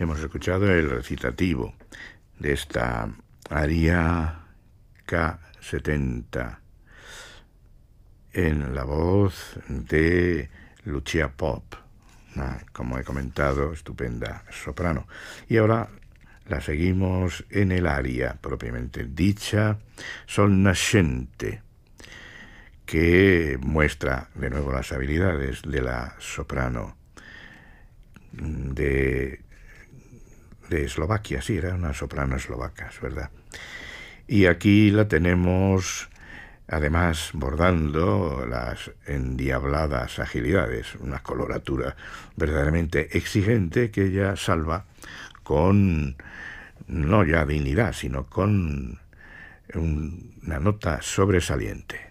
hemos escuchado el recitativo de esta aria K70 en la voz de Lucia Pop, como he comentado, estupenda soprano. Y ahora la seguimos en el aria propiamente dicha, Sol nascente, que muestra de nuevo las habilidades de la soprano de Eslovaquia. Sí, era una soprano eslovaca, es verdad. Y aquí la tenemos además bordando las endiabladas agilidades, una coloratura verdaderamente exigente que ella salva con no ya dignidad, sino con una nota sobresaliente.